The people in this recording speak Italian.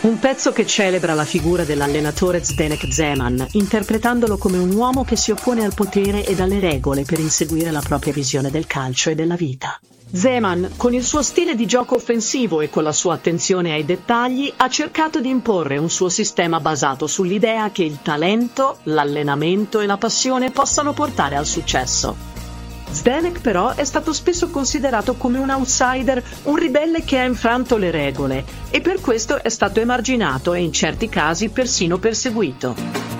Un pezzo che celebra la figura dell'allenatore Zdeněk Zeman, interpretandolo come un uomo che si oppone al potere e alle regole per inseguire la propria visione del calcio e della vita. Zeman, con il suo stile di gioco offensivo e con la sua attenzione ai dettagli, ha cercato di imporre un suo sistema basato sull'idea che il talento, l'allenamento e la passione possano portare al successo. Zdeněk però è stato spesso considerato come un outsider, un ribelle che ha infranto le regole e per questo è stato emarginato e in certi casi persino perseguito.